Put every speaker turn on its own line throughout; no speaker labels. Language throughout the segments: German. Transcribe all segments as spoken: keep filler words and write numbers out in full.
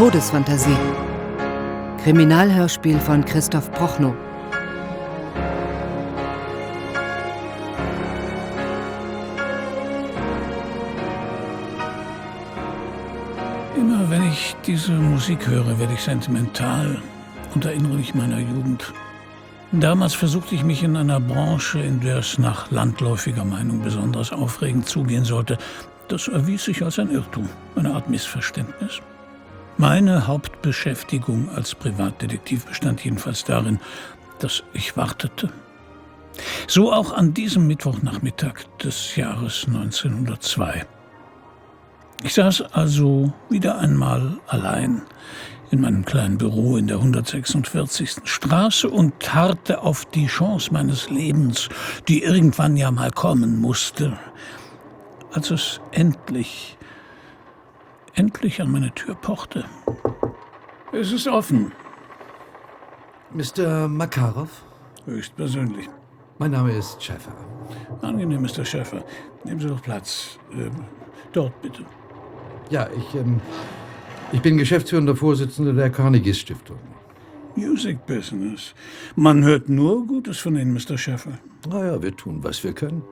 Todesfantasie. Kriminalhörspiel von Christoph Prochnow.
Immer wenn ich diese Musik höre, werde ich sentimental und erinnere mich meiner Jugend. Damals versuchte ich mich in einer Branche, in der es nach landläufiger Meinung besonders aufregend zugehen sollte. Das erwies sich als ein Irrtum, eine Art Missverständnis. Meine Hauptbeschäftigung als Privatdetektiv bestand jedenfalls darin, dass ich wartete. So auch an diesem Mittwochnachmittag des Jahres neunzehnhundertzwei. Ich saß also wieder einmal allein in meinem kleinen Büro in der hundertsechsundvierzigsten Straße und harrte auf die Chance meines Lebens, die irgendwann ja mal kommen musste, als es endlich, endlich an meine Tür pochte. Es ist offen.
Mister Makarov?
Höchstpersönlich.
Mein Name ist Schäfer.
Angenehm, Mister Schäfer. Nehmen Sie doch Platz. Ähm, dort bitte.
Ja, ich, ähm, ich bin geschäftsführender Vorsitzender der Carnegie-Stiftung.
Music Business. Man hört nur Gutes von Ihnen, Mister Schäfer.
Naja, wir tun, was wir können.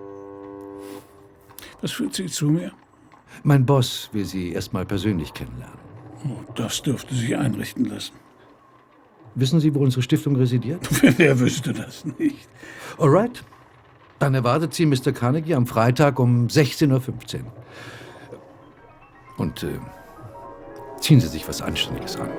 Was führt Sie zu mir?
Mein Boss will Sie erstmal persönlich kennenlernen.
Oh, das dürfte sich einrichten lassen.
Wissen Sie, wo unsere Stiftung residiert?
Wer wüsste das nicht?
Alright. Dann erwartet Sie Mister Carnegie am Freitag um sechzehn Uhr fünfzehn. Und äh, ziehen Sie sich was Anständiges an.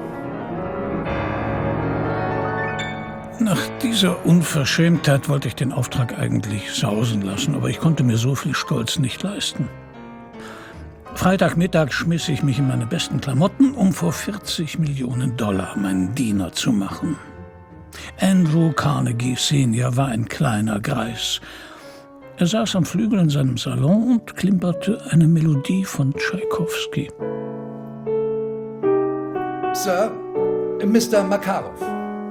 Nach dieser Unverschämtheit wollte ich den Auftrag eigentlich sausen lassen, aber ich konnte mir so viel Stolz nicht leisten. Freitagmittag schmiss ich mich in meine besten Klamotten, um vor vierzig Millionen Dollar meinen Diener zu machen. Andrew Carnegie Senior war ein kleiner Greis. Er saß am Flügel in seinem Salon und klimperte eine Melodie von Tschaikowski.
Sir, Mister Makarov.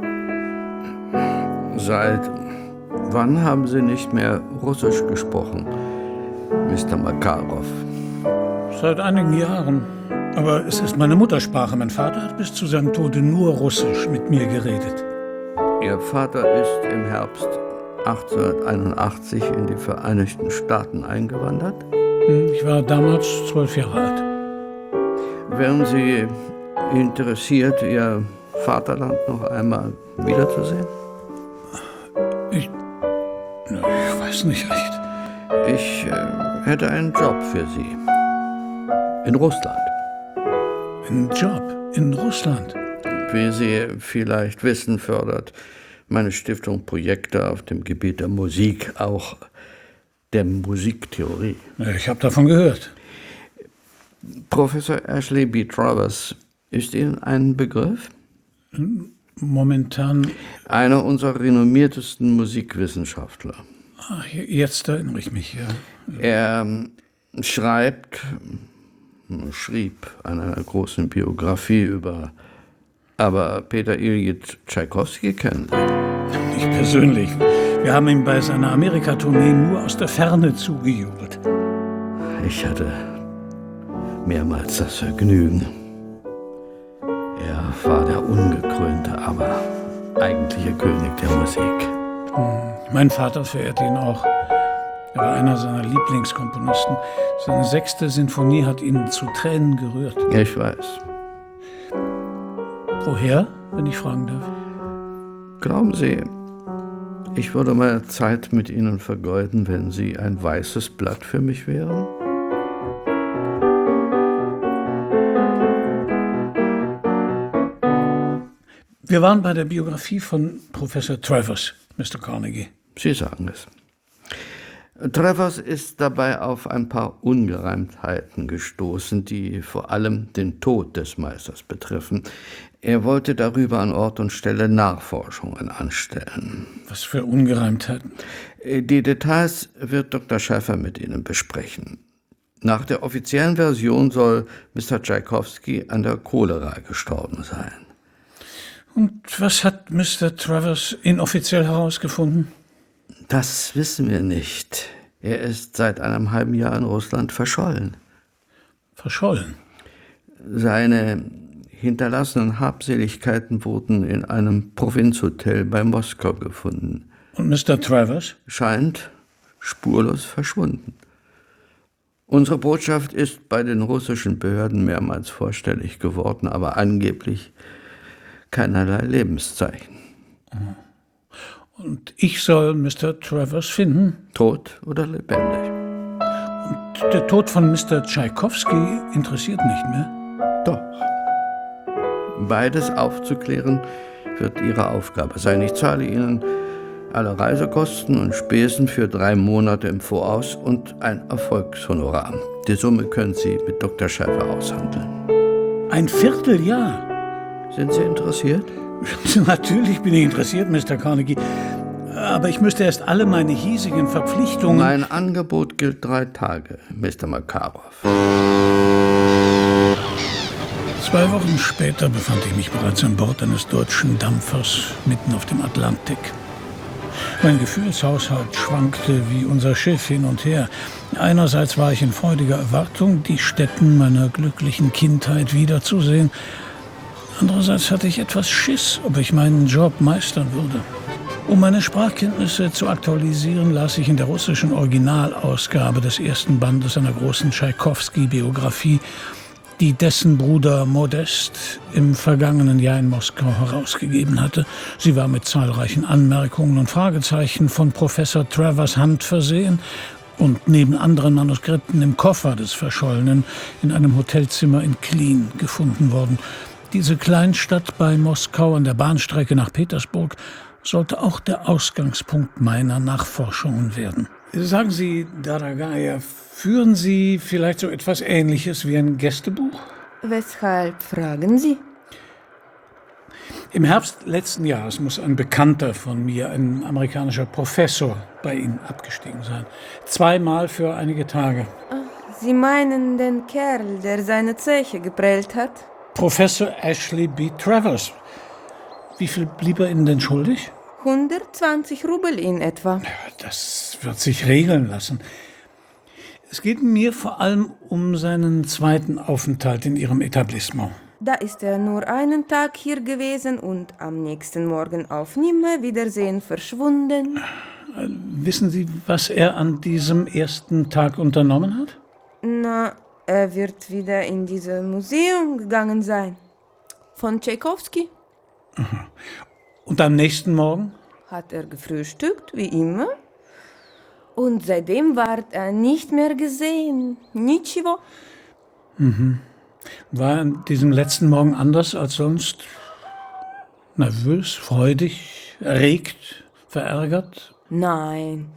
Seit wann haben Sie nicht mehr Russisch gesprochen, Mister Makarov?
Seit einigen Jahren. Aber es ist meine Muttersprache. Mein Vater hat bis zu seinem Tode nur Russisch mit mir geredet.
Ihr Vater ist im Herbst achtzehnhunderteinundachtzig in die Vereinigten Staaten eingewandert?
Ich war damals zwölf Jahre alt.
Wären Sie interessiert, Ihr Vaterland noch einmal wiederzusehen?
Ich, ich weiß nicht recht.
Ich äh, hätte einen Job für Sie. In Russland.
Ein Job in Russland?
Wie Sie vielleicht wissen, fördert meine Stiftung Projekte auf dem Gebiet der Musik, auch der Musiktheorie.
Ich habe davon gehört.
Professor Ashley B. Travers ist Ihnen ein Begriff?
Momentan...
Einer unserer renommiertesten Musikwissenschaftler.
Ach, jetzt erinnere ich mich, ja.
Er schreibt, schrieb an einer großen Biografie über... Aber Peter Iljitsch Tschaikowski kennen Sie?
Nicht persönlich. Wir haben ihm bei seiner Amerika-Tournee nur aus der Ferne zugejubelt.
Ich hatte mehrmals das Vergnügen. Er war der ungekrönte, aber eigentliche König der Musik.
Hm. Mein Vater verehrt ihn auch. Er war einer seiner Lieblingskomponisten. Seine sechste Sinfonie hat ihn zu Tränen gerührt.
Ich weiß.
Woher, wenn ich fragen darf?
Glauben Sie, ich würde meine Zeit mit Ihnen vergeuden, wenn Sie ein weißes Blatt für mich wären?
Wir waren bei der Biografie von Professor Travers, Mister Carnegie.
Sie sagen es. Travers ist dabei auf ein paar Ungereimtheiten gestoßen, die vor allem den Tod des Meisters betreffen. Er wollte darüber an Ort und Stelle Nachforschungen anstellen.
Was für Ungereimtheiten?
Die Details wird Doktor Schäfer mit Ihnen besprechen. Nach der offiziellen Version soll Mister Tschaikowski an der Cholera gestorben sein.
Und was hat Mister Travers inoffiziell herausgefunden?
Das wissen wir nicht. Er ist seit einem halben Jahr in Russland verschollen.
Verschollen?
Seine hinterlassenen Habseligkeiten wurden in einem Provinzhotel bei Moskau gefunden.
Und Mister Travers?
Scheint spurlos verschwunden. Unsere Botschaft ist bei den russischen Behörden mehrmals vorstellig geworden, aber angeblich keinerlei Lebenszeichen.
Und ich soll Mister Travers finden?
Tot oder lebendig?
Und der Tod von Mister Tschaikowski interessiert nicht mehr?
Doch. Beides aufzuklären wird Ihre Aufgabe sein. Ich zahle Ihnen alle Reisekosten und Spesen für drei Monate im Voraus und ein Erfolgshonorar. Die Summe können Sie mit Doktor Schäfer aushandeln.
Ein Vierteljahr?
Sind Sie interessiert?
Natürlich bin ich interessiert, Mister Carnegie. Aber ich müsste erst alle meine hiesigen Verpflichtungen...
Mein Angebot gilt drei Tage, Mister Makarov.
Zwei Wochen später befand ich mich bereits an Bord eines deutschen Dampfers mitten auf dem Atlantik. Mein Gefühlshaushalt schwankte wie unser Schiff hin und her. Einerseits war ich in freudiger Erwartung, die Stätten meiner glücklichen Kindheit wiederzusehen. Andererseits hatte ich etwas Schiss, ob ich meinen Job meistern würde. Um meine Sprachkenntnisse zu aktualisieren, las ich in der russischen Originalausgabe des ersten Bandes einer großen Tschaikowski-Biografie, die dessen Bruder Modest im vergangenen Jahr in Moskau herausgegeben hatte. Sie war mit zahlreichen Anmerkungen und Fragezeichen von Professor Travers Hand versehen und neben anderen Manuskripten im Koffer des Verschollenen in einem Hotelzimmer in Klin gefunden worden. Diese Kleinstadt bei Moskau an der Bahnstrecke nach Petersburg sollte auch der Ausgangspunkt meiner Nachforschungen werden. Sagen Sie, Daragaya, führen Sie vielleicht so etwas Ähnliches wie ein Gästebuch?
Weshalb fragen Sie?
Im Herbst letzten Jahres muss ein Bekannter von mir, ein amerikanischer Professor, bei Ihnen abgestiegen sein. Zweimal für einige Tage.
Sie meinen den Kerl, der seine Zeche geprellt hat?
Professor Ashley B. Travers. Wie viel blieb er Ihnen denn schuldig?
hundertzwanzig Rubel in etwa.
Ja, das wird sich regeln lassen. Es geht mir vor allem um seinen zweiten Aufenthalt in Ihrem Etablissement.
Da ist er nur einen Tag hier gewesen und am nächsten Morgen auf Nimmerwiedersehen verschwunden.
Äh, wissen Sie, was er an diesem ersten Tag unternommen hat?
Na, er wird wieder in dieses Museum gegangen sein. Von Tschaikowski.
Aha. Und am nächsten Morgen?
Hat er gefrühstückt, wie immer. Und seitdem ward er nicht mehr gesehen. Nичего.
Mhm. War er an diesem letzten Morgen anders als sonst? Nervös, freudig, erregt, verärgert?
Nein.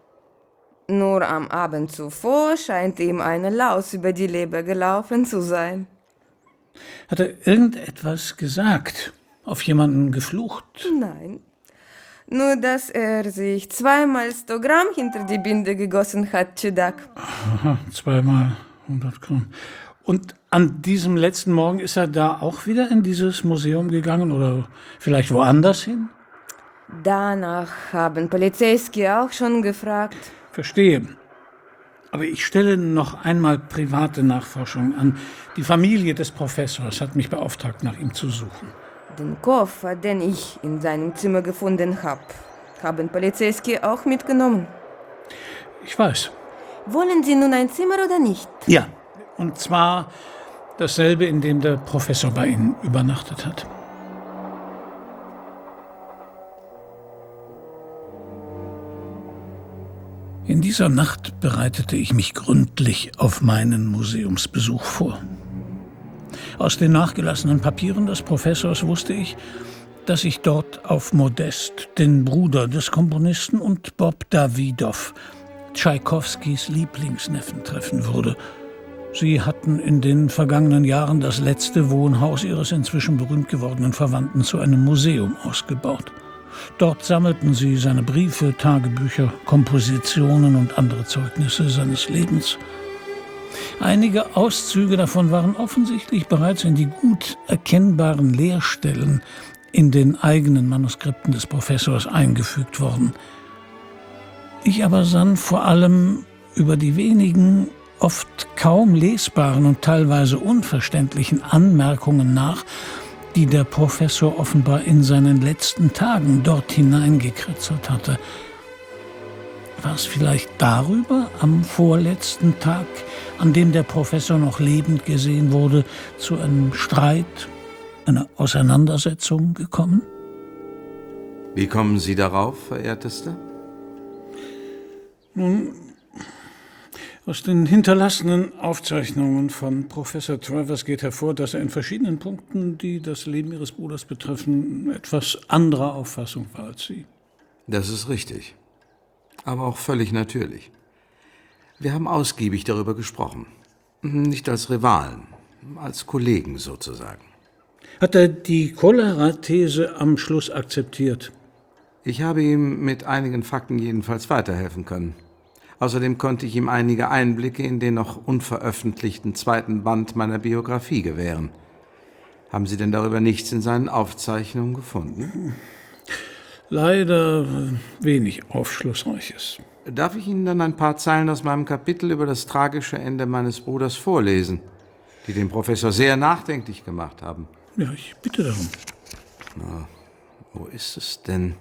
Nur am Abend zuvor scheint ihm eine Laus über die Leber gelaufen zu sein.
Hat er irgendetwas gesagt? Auf jemanden geflucht?
Nein. Nur, dass er sich zweimal sto Gramm hinter die Binde gegossen hat, Tschüdak.
Aha, zweimal hundert Gramm. Und an diesem letzten Morgen ist er da auch wieder in dieses Museum gegangen oder vielleicht woanders hin?
Danach haben Polizeiski auch schon gefragt.
Verstehe. Aber ich stelle noch einmal private Nachforschungen an. Die Familie des Professors hat mich beauftragt, nach ihm zu suchen.
Den Koffer, den ich in seinem Zimmer gefunden habe, haben Polizeiski auch mitgenommen.
Ich weiß.
Wollen Sie nun ein Zimmer oder nicht?
Ja, und zwar dasselbe, in dem der Professor bei Ihnen übernachtet hat. In dieser Nacht bereitete ich mich gründlich auf meinen Museumsbesuch vor. Aus den nachgelassenen Papieren des Professors wusste ich, dass ich dort auf Modest, den Bruder des Komponisten, und Bob Davidow, Tschaikowskis Lieblingsneffen, treffen würde. Sie hatten in den vergangenen Jahren das letzte Wohnhaus ihres inzwischen berühmt gewordenen Verwandten zu einem Museum ausgebaut. Dort sammelten sie seine Briefe, Tagebücher, Kompositionen und andere Zeugnisse seines Lebens. Einige Auszüge davon waren offensichtlich bereits in die gut erkennbaren Leerstellen in den eigenen Manuskripten des Professors eingefügt worden. Ich aber sann vor allem über die wenigen oft kaum lesbaren und teilweise unverständlichen Anmerkungen nach, die der Professor offenbar in seinen letzten Tagen dort hineingekritzelt hatte. War es vielleicht darüber, am vorletzten Tag, an dem der Professor noch lebend gesehen wurde, zu einem Streit, einer Auseinandersetzung gekommen?
Wie kommen Sie darauf, verehrtester?
Nun, aus den hinterlassenen Aufzeichnungen von Professor Travers geht hervor, dass er in verschiedenen Punkten, die das Leben Ihres Bruders betreffen, etwas anderer Auffassung war als Sie.
Das ist richtig. Aber auch völlig natürlich. Wir haben ausgiebig darüber gesprochen. Nicht als Rivalen, als Kollegen sozusagen.
Hat er die Cholera-These am Schluss akzeptiert?
Ich habe ihm mit einigen Fakten jedenfalls weiterhelfen können. Außerdem konnte ich ihm einige Einblicke in den noch unveröffentlichten zweiten Band meiner Biografie gewähren. Haben Sie denn darüber nichts in seinen Aufzeichnungen gefunden?
Leider wenig Aufschlussreiches.
Darf ich Ihnen dann ein paar Zeilen aus meinem Kapitel über das tragische Ende meines Bruders vorlesen, die den Professor sehr nachdenklich gemacht haben?
Ja, ich bitte darum.
Na, wo ist es denn?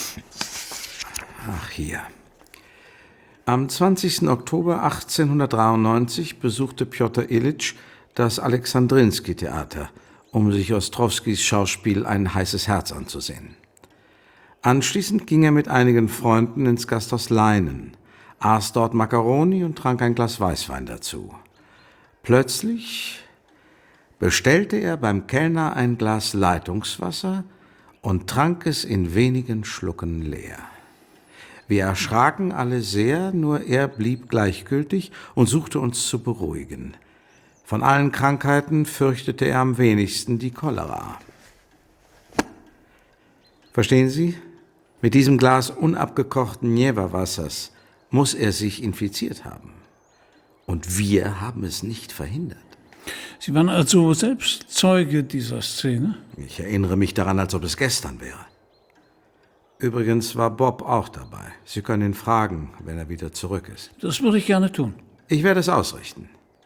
Ach, hier. Am zwanzigsten Oktober achtzehnhundertdreiundneunzig besuchte Pjotr Iljitsch das Alexandrinsky-Theater, um sich Ostrowskis Schauspiel Ein heißes Herz anzusehen. Anschließend ging er mit einigen Freunden ins Gasthaus Leinen, aß dort Makkaroni und trank ein Glas Weißwein dazu. Plötzlich bestellte er beim Kellner ein Glas Leitungswasser und trank es in wenigen Schlucken leer. Wir erschraken alle sehr, nur er blieb gleichgültig und suchte uns zu beruhigen. Von allen Krankheiten fürchtete er am wenigsten die Cholera. Verstehen Sie? Mit diesem Glas unabgekochten Jeverwassers muss er sich infiziert haben. Und wir haben es nicht verhindert.
Sie waren also selbst Zeuge dieser Szene?
Ich erinnere mich daran, als ob es gestern wäre. Übrigens war Bob auch dabei. Sie können ihn fragen, wenn er wieder zurück ist.
Das würde ich gerne tun.
Ich werde es ausrichten.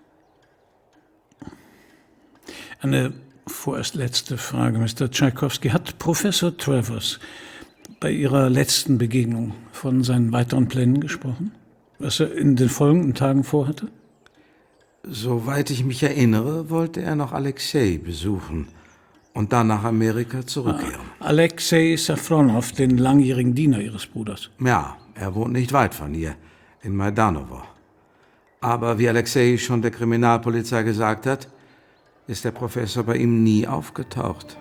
Eine vorerst letzte Frage, Mister Tschaikowski. Hat Professor Travers bei Ihrer letzten Begegnung von seinen weiteren Plänen gesprochen? Was er in den folgenden Tagen vorhatte?
Soweit ich mich erinnere, wollte er noch Alexei besuchen und dann nach Amerika zurückkehren.
Ah, Alexei Safronow, den langjährigen Diener Ihres Bruders.
Ja, er wohnt nicht weit von hier, in Majdanowo. Aber wie Alexei schon der Kriminalpolizei gesagt hat, ist der Professor bei ihm nie aufgetaucht.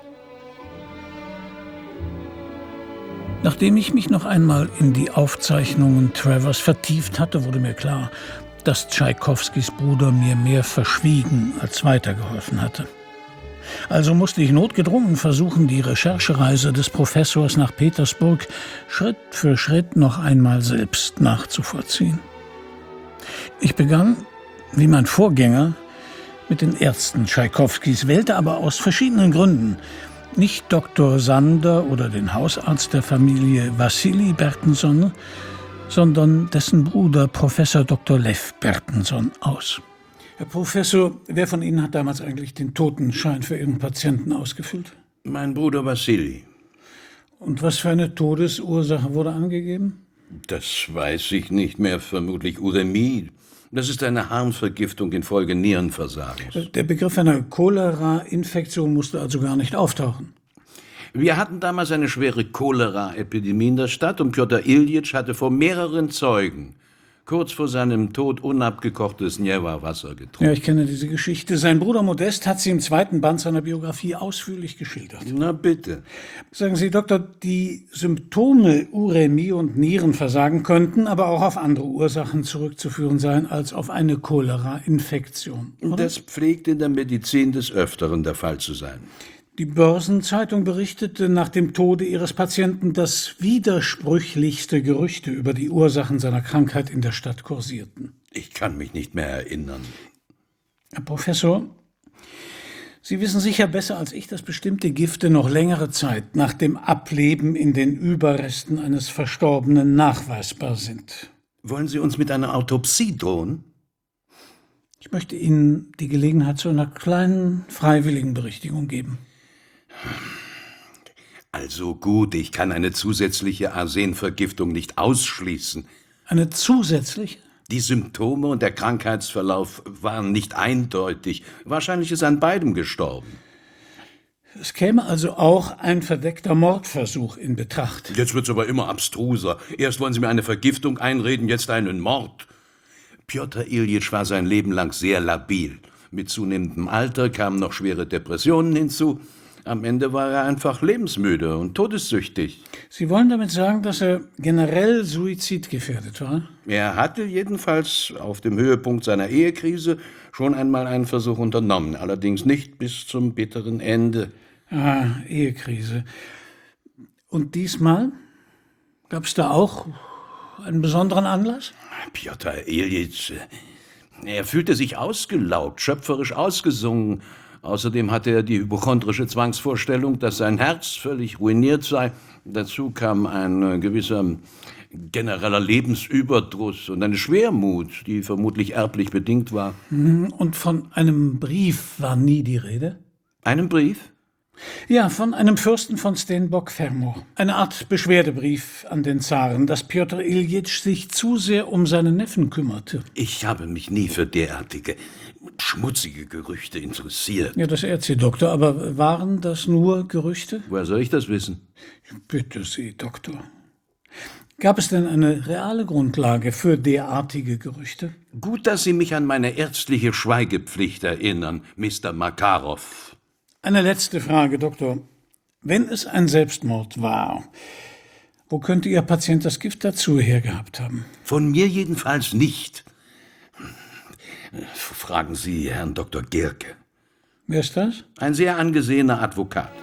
Nachdem ich mich noch einmal in die Aufzeichnungen Travers vertieft hatte, wurde mir klar, dass Tschaikowskis Bruder mir mehr verschwiegen als weitergeholfen hatte. Also musste ich notgedrungen versuchen, die Recherchereise des Professors nach Petersburg Schritt für Schritt noch einmal selbst nachzuvollziehen. Ich begann, wie mein Vorgänger, mit den Ärzten Tschaikowskis, wählte aber aus verschiedenen Gründen nicht Doktor Sander oder den Hausarzt der Familie Wassili Bertenson, sondern dessen Bruder Professor Doktor Lev Bertenson aus. Herr Professor, wer von Ihnen hat damals eigentlich den Totenschein für Ihren Patienten ausgefüllt?
Mein Bruder Wassili.
Und was für eine Todesursache wurde angegeben?
Das weiß ich nicht mehr, vermutlich Uremie. Das ist eine Harnvergiftung infolge Nierenversagens.
Der Begriff einer Cholera-Infektion musste also gar nicht auftauchen.
Wir hatten damals eine schwere Cholera-Epidemie in der Stadt und Pjotr Iljitsch hatte vor mehreren Zeugen kurz vor seinem Tod unabgekochtes Jeverwasser getrunken.
Ja, ich kenne diese Geschichte. Sein Bruder Modest hat sie im zweiten Band seiner Biografie ausführlich geschildert.
Na bitte.
Sagen Sie, Doktor, die Symptome Uremie und Nierenversagen könnten aber auch auf andere Ursachen zurückzuführen sein als auf eine Cholera-Infektion.
Das pflegt in der Medizin des Öfteren der Fall zu sein.
Die Börsenzeitung berichtete nach dem Tode ihres Patienten, dass widersprüchlichste Gerüchte über die Ursachen seiner Krankheit in der Stadt kursierten.
Ich kann mich nicht mehr erinnern.
Herr Professor, Sie wissen sicher besser als ich, dass bestimmte Gifte noch längere Zeit nach dem Ableben in den Überresten eines Verstorbenen nachweisbar sind.
Wollen Sie uns mit einer Autopsie drohen?
Ich möchte Ihnen die Gelegenheit zu einer kleinen freiwilligen Berichtigung geben.
Also gut, ich kann eine zusätzliche Arsenvergiftung nicht ausschließen.
Eine zusätzliche?
Die Symptome und der Krankheitsverlauf waren nicht eindeutig. Wahrscheinlich ist er an beidem gestorben.
Es käme also auch ein verdeckter Mordversuch in Betracht.
Jetzt wird's aber immer abstruser. Erst wollen Sie mir eine Vergiftung einreden, jetzt einen Mord. Pjotr Iljitsch war sein Leben lang sehr labil. Mit zunehmendem Alter kamen noch schwere Depressionen hinzu. Am Ende war er einfach lebensmüde und todessüchtig.
Sie wollen damit sagen, dass er generell suizidgefährdet war?
Er hatte jedenfalls auf dem Höhepunkt seiner Ehekrise schon einmal einen Versuch unternommen, allerdings nicht bis zum bitteren Ende.
Ah, Ehekrise. Und diesmal? Gab es da auch einen besonderen Anlass?
Pjotr Iljitsch, er fühlte sich ausgelaugt, schöpferisch ausgesungen. Außerdem hatte er die hypochondrische Zwangsvorstellung, dass sein Herz völlig ruiniert sei. Dazu kam ein gewisser genereller Lebensüberdruss und eine Schwermut, die vermutlich erblich bedingt war.
Und von einem Brief war nie die Rede?
Einen Brief?
Ja, von einem Fürsten von Stenbock-Fermo. Eine Art Beschwerdebrief an den Zaren, dass Pjotr Iljitsch sich zu sehr um seinen Neffen kümmerte.
Ich habe mich nie für derartige schmutzige Gerüchte interessiert.
Ja, das ehrt Sie, Doktor, aber waren das nur Gerüchte?
Woher soll ich das wissen?
Bitte Sie, Doktor. Gab es denn eine reale Grundlage für derartige Gerüchte?
Gut, dass Sie mich an meine ärztliche Schweigepflicht erinnern, Mister Makarov.
Eine letzte Frage, Doktor. Wenn es ein Selbstmord war, wo könnte Ihr Patient das Gift dazu hergehabt haben?
Von mir jedenfalls nicht. Fragen Sie Herrn Doktor Gierke.
Wer ist das?
Ein sehr angesehener Advokat.